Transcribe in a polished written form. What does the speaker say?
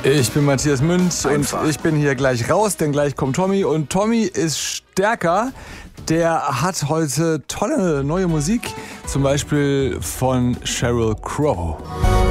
Ich bin Matthias Münd Einfach. und ich bin hier gleich raus, denn gleich kommt Tommy. Und Tommy ist stärker. Der hat heute tolle neue Musik, zum Beispiel von Sheryl Crow.